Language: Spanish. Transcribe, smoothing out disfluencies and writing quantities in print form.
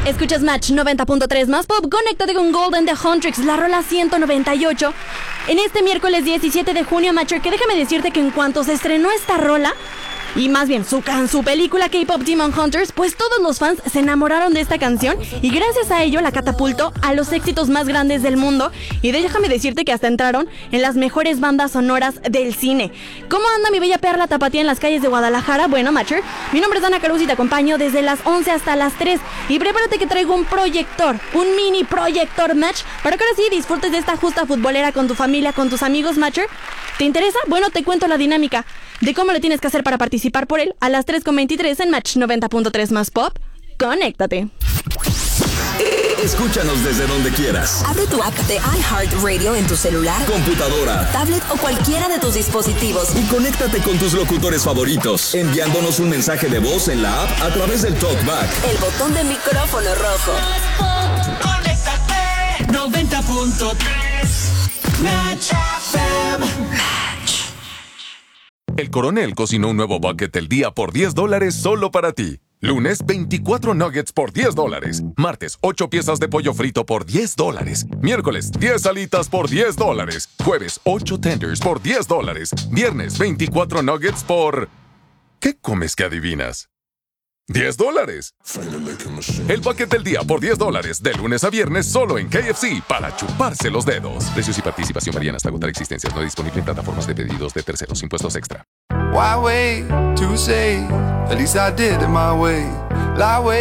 Escuchas Match 90.3 más pop. Conéctate con Golden The Huntrix, la rola 198. En este miércoles 17 de junio, Matcher, que déjame decirte que en cuanto se estrenó esta rola, y más bien su película K-Pop Demon Hunters, pues todos los fans se enamoraron de esta canción y gracias a ello la catapultó a los éxitos más grandes del mundo. Y déjame decirte que hasta entraron en las mejores bandas sonoras del cine. ¿Cómo anda mi bella perla tapatía en las calles de Guadalajara? Bueno, Matcher, mi nombre es Dana Caruz y te acompaño desde las 11 hasta las 3. Y prepárate que traigo un proyector, un mini proyector Match, para que ahora sí disfrutes de esta justa futbolera con tu familia, con tus amigos, Matcher. ¿Te interesa? Bueno, te cuento la dinámica de cómo lo tienes que hacer para participar por él a las 3:23 en Match 90.3 más pop. Conéctate. Escúchanos desde donde quieras. Abre tu app de iHeartRadio en tu celular, computadora, tablet o cualquiera de tus dispositivos. Y conéctate con tus locutores favoritos, enviándonos un mensaje de voz en la app a través del TalkBack. El botón de micrófono rojo. Conéctate 90.3 Match FM. El Coronel cocinó un nuevo bucket del día por $10 solo para ti. Lunes, 24 nuggets por $10. Martes, 8 piezas de pollo frito por $10. Miércoles, 10 alitas por $10. Jueves, 8 tenders por $10. Viernes, 24 nuggets por... ¿Qué comes que adivinas? $10. El bucket del día por $10, de lunes a viernes solo en KFC, para chuparse los dedos. Precios y participación varían hasta agotar existencias. No disponible en plataformas de pedidos de terceros. Impuestos extra. Why wait to say? At least I did it my way. Lie way